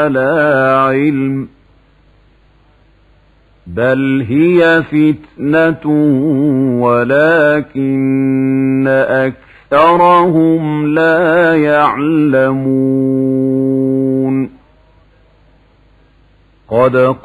لا علم بل هي فتنة ولكن أكثرهم لا يعلمون.